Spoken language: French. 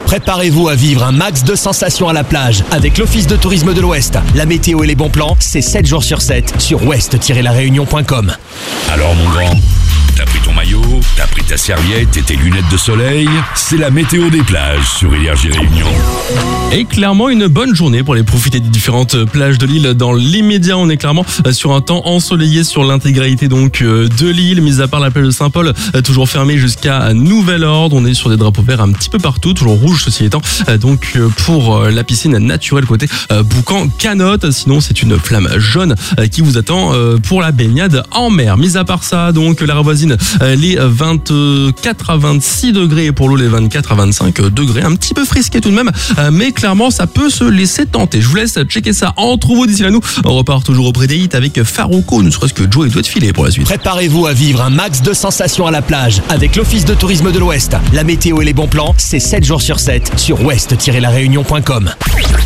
Préparez-vous à vivre un max de sensations à la plage avec l'Office de tourisme de l'Ouest. La météo et les bons plans, c'est 7 jours sur 7 sur ouest-laréunion.com. Alors mon grand, t'as pris ton maillot, t'as pris ta serviette et tes lunettes de soleil. C'est la météo des plages sur Énergie Réunion. Et clairement une bonne journée pour aller profiter des différentes plages de l'île. Dans l'immédiat, on est clairement sur un temps ensoleillé sur l'intégralité donc de l'île, mis à part la plage de Saint-Paul, toujours fermée jusqu'à nouvel ordre. On est sur des drapeaux verts un petit peu partout, toujours rouge ceci étant, donc pour la piscine naturelle côté Boucan-Canotte. Sinon, c'est une flamme jaune qui vous attend pour la baignade en mer. Mis à part ça, donc la avoisine les 24 à 26 degrés, et pour l'eau les 24 à 25 degrés, un petit peu frisqué tout de même, mais clairement ça peut se laisser tenter. Je vous laisse checker ça entre vous. D'ici là, nous on repart toujours auprès des hits avec Farouko, ne serait-ce que Joe et doit de filer pour la suite. Préparez-vous à vivre un max de sensations à la plage avec l'Office de tourisme de l'Ouest. La météo et les bons plans, c'est 7 jours sur 7 sur ouest-laréunion.com.